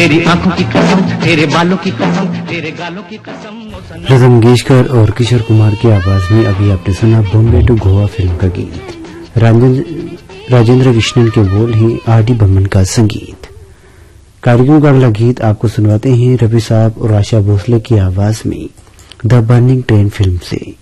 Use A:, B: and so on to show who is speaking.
A: तेरी आंखों की कसम, तेरे बालों की कसम, तेरे गालों की कसम।
B: लता मंगेशकर और किशोर कुमार की आवाज में अभी आपने सुना बॉम्बे टू गोवा फिल्म का गीत। राजेंद्र कृष्णन के बोल हैं, आर.डी. बर्मन का संगीत। कार्यक्रम का अगला गीत आपको सुनवाते हैं रवि साहब और आशा भोसले की आवाज में द बर्निंग ट्रेन फिल्म से।